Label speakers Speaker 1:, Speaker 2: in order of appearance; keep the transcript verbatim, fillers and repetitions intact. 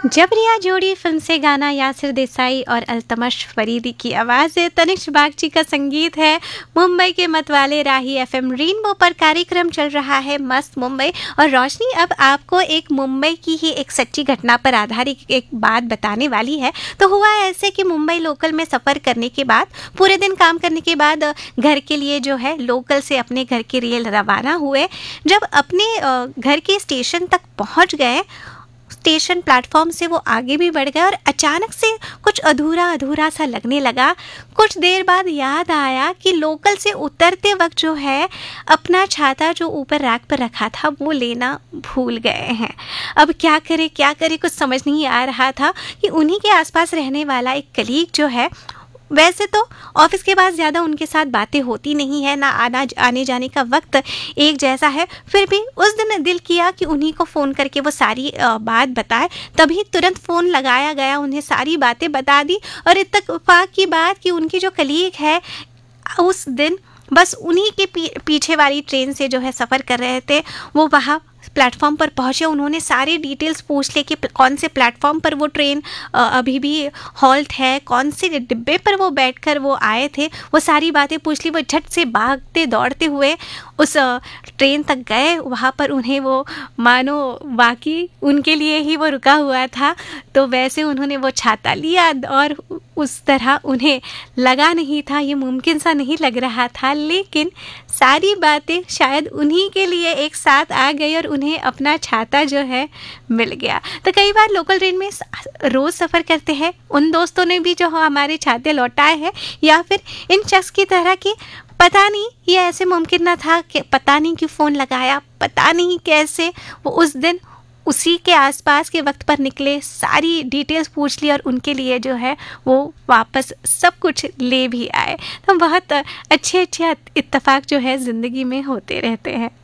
Speaker 1: जबरिया जोड़ी फिल्म से गाना यासिर देसाई और अल्तमश फरीदी की आवाज़ है। तनिष्क बागची का संगीत है। मुंबई के मतवाले राही एफएम रेनबो पर कार्यक्रम चल रहा है मस्त मुंबई। और रोशनी, अब आपको एक मुंबई की ही एक सच्ची घटना पर आधारित एक बात बताने वाली है। तो हुआ ऐसे कि मुंबई लोकल में सफ़र करने के बाद, पूरे दिन काम करने के बाद घर के लिए जो है लोकल से अपने घर के लिए रवाना हुए। जब अपने घर के स्टेशन तक पहुंच गए, स्टेशन प्लेटफॉर्म से वो आगे भी बढ़ गए और अचानक से कुछ अधूरा अधूरा सा लगने लगा। कुछ देर बाद याद आया कि लोकल से उतरते वक्त जो है अपना छाता जो ऊपर रैक पर रखा था वो लेना भूल गए हैं। अब क्या करे क्या करे कुछ समझ नहीं आ रहा था कि उन्हीं के आसपास रहने वाला एक कलीग जो है, वैसे तो ऑफिस के बाद ज़्यादा उनके साथ बातें होती नहीं है, ना आना आने जाने का वक्त एक जैसा है, फिर भी उस दिन दिल किया कि उन्हीं को फ़ोन करके वो सारी बात बताए। तभी तुरंत फ़ोन लगाया गया, उन्हें सारी बातें बता दी। और इत्तेफाक की बात कि उनकी जो कलीग है उस दिन बस उन्हीं के पी, पीछे वाली ट्रेन से जो है सफ़र कर रहे थे। वो वहाँ प्लेटफॉर्म पर पहुँचे, उन्होंने सारी डिटेल्स पूछ ली कि कौन से प्लेटफॉर्म पर वो ट्रेन अभी भी हॉल्ट है, कौन से डिब्बे पर वो बैठकर वो आए थे, वो सारी बातें पूछ ली। वो झट से भागते दौड़ते हुए उस ट्रेन तक गए। वहाँ पर उन्हें वो मानो वाकई उनके लिए ही वो रुका हुआ था। तो वैसे उन्होंने वो छाता लिया और उस तरह उन्हें लगा नहीं था, ये मुमकिन सा नहीं लग रहा था, लेकिन सारी बातें शायद उन्हीं के लिए एक साथ आ गई और उन्हें अपना छाता जो है मिल गया। तो कई बार लोकल ट्रेन में रोज़ सफ़र करते हैं उन दोस्तों ने भी जो हमारे छाते लौटाए हैं, या फिर इन शख्स की तरह की पता नहीं ये ऐसे मुमकिन ना था कि पता नहीं क्यों फ़ोन लगाया, पता नहीं कैसे वो उस दिन उसी के आसपास के वक्त पर निकले, सारी डिटेल्स पूछ ली और उनके लिए जो है वो वापस सब कुछ ले भी आए। तो बहुत अच्छे अच्छे इत्तेफाक जो है ज़िंदगी में होते रहते हैं।